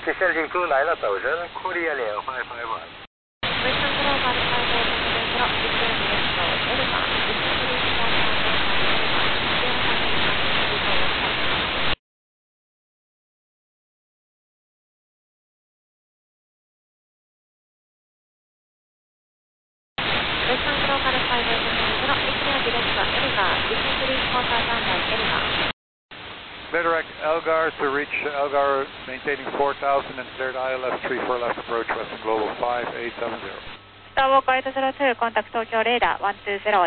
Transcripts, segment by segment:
Descending to 9000, Korean Air 551. Western Global 5870, descend direction Elva, descend reach 4000 Western Global 5870, declare direction Elva, descend reach 4000 Elva. Direct Elgar to reach Elgar, maintaining 4000 and cleared ILS 34 left approach, Western Global 5870. Starwalk 802, contact Tokyo Radar 120.2. 120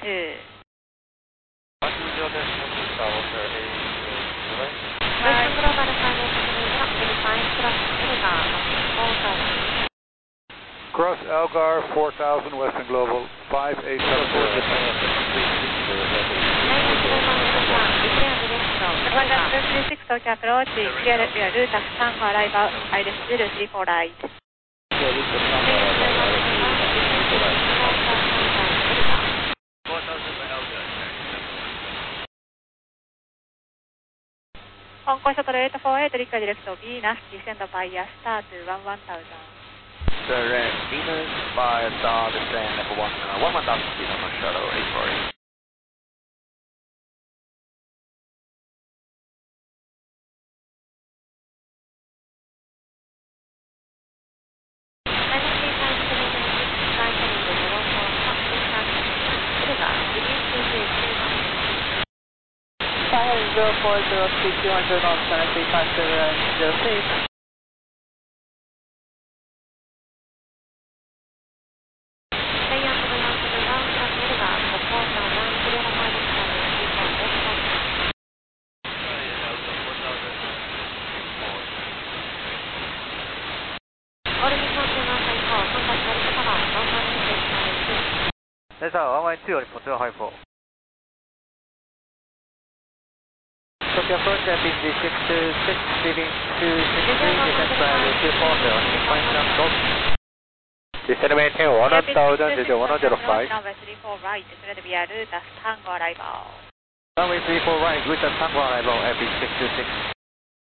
decimal 2, Starwalk 802. Western Global 5870, verifying cross Elgar, 4000. Cross Elgar 4000, Western Global 5870. Japan 236 Tokyo approach, clear via route of Tango arrival, ILS 034 right. Hong Kong Shuttle 848, declare direction Venus, descend via star to 11000. Venus by star descend for 11000 feet on the shuttle 848. Fire 0403 200 on 735706. Delta 112 report 054. Tokyo approach FPG 626, leaving 263, descent by 240, point down. Descend maintain 1000, 1005. Runway 34 right, clear via route of Tango arrival. Runway 34 right, route of Tango arrival, FPG 626.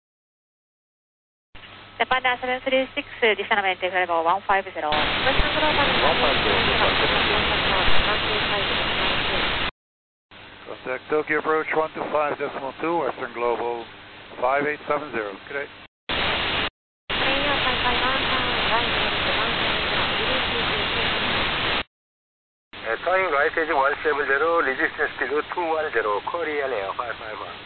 Japan 736, descend maintain level 150. Western Global 125. Contact Tokyo approach 125.2, Western Global 5870. Good day. Turning right edge 170, resistance speed 210, Korean Air 551.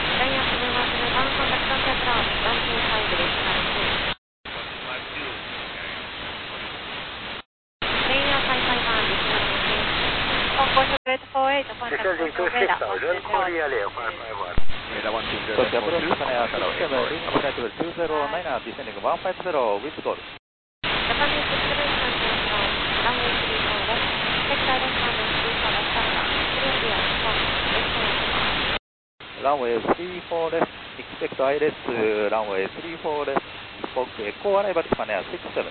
Descending to 6000, Korean Air 551. Tokyo approach Japan Air 67, approximately 209, descending 150 with goal. Japan is acceleration runway 34 left, take direction 34 left alpha, clear via stop, Runway 34 left, expect ILS runway 34 left, Fox Echo arrival Japan Air 67.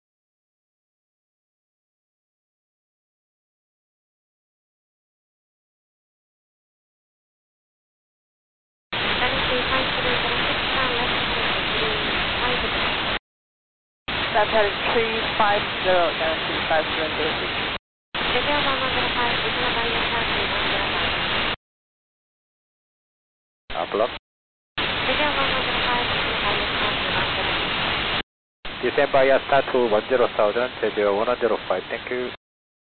That had 350, galaxy 5706. Descend 105, descend by star to 105. Block. Descend 105, descend by star to 105. Descend by star to 10,000, 105. Thank you.